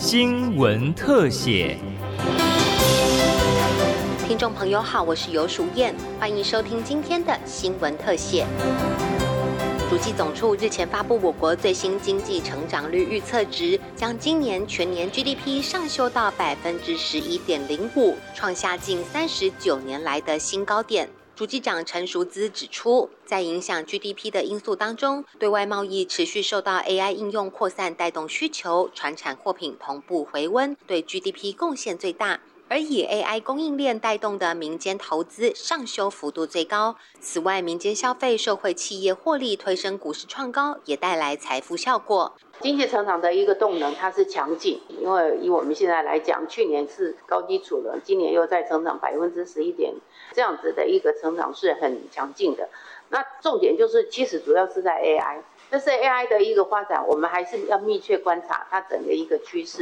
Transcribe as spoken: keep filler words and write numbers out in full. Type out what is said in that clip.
新闻特写。 听众朋友好，我是游淑燕，欢迎收听今天的新闻特写。主计总处日前发布我国最新经济成长率预测值，将今年全年 G D P 上修到百分之十一点零五，创下近三十九年来的新高点。主计长陈淑姿指出，在影响 G D P 的因素当中，对外贸易持续受到 A I 应用扩散带动需求，传产货品同步回温，对 G D P 贡献最大。而以 A I 供应链带动的民间投资上修幅度最高。此外，民间消费、社会企业获利推升股市创高，也带来财富效果。 经济成长的一个动能，它是强劲，因为以我们现在来讲，去年是高基础了，今年又在成长百分之十一点，这样子的一个成长是很强劲的。那重点就是，其实主要是在 A I， 但是 A I 的一个发展，我们还是要密切观察它整个一个趋势。